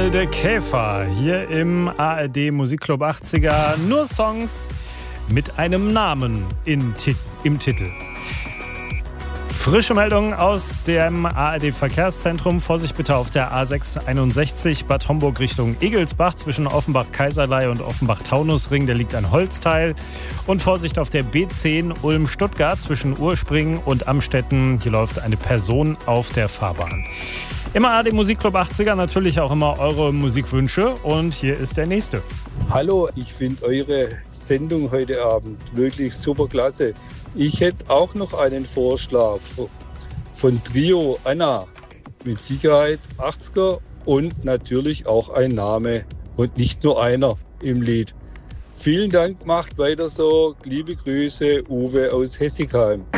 Wilde Käfer hier im ARD Musikclub 80er. Nur Songs mit einem Namen im Titel. Frische Meldung aus dem ARD-Verkehrszentrum. Vorsicht bitte auf der A661 Bad Homburg Richtung Egelsbach zwischen Offenbach-Kaiserlei und Offenbach-Taunusring. Da liegt ein Holzteil. Und Vorsicht auf der B10 Ulm-Stuttgart zwischen Urspringen und Amstetten. Hier läuft eine Person auf der Fahrbahn. Im ARD Musikclub 80er natürlich auch immer eure Musikwünsche. Und hier ist der nächste. Hallo, ich finde eure Sendung heute Abend wirklich super klasse. Ich hätte auch noch einen Vorschlag von Trio Anna. Mit Sicherheit 80er und natürlich auch ein Name und nicht nur einer im Lied. Vielen Dank, macht weiter so. Liebe Grüße, Uwe aus Hessigheim.